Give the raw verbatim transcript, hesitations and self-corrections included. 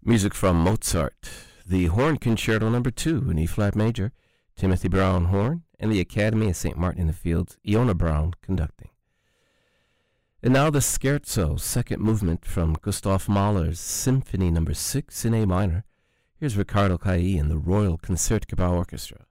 Music from Mozart, the Horn Concerto Number Two in E-flat major, Timothy Brown horn, and the Academy of Saint Martin in the Fields, Iona Brown conducting. And now the Scherzo, second movement from Gustav Mahler's Symphony Number Six in A minor. Here's Riccardo Cailli and the Royal Concertgebouw Orchestra.